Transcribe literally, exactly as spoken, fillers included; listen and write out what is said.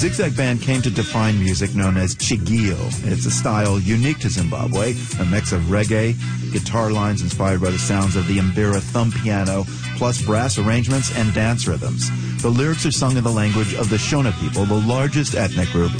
Zigzag Band came to define music known as chigio. It's a style unique to Zimbabwe, a mix of reggae, guitar lines inspired by the sounds of the mbira thumb piano, plus brass arrangements and dance rhythms. The lyrics are sung in the language of the Shona people, the largest ethnic group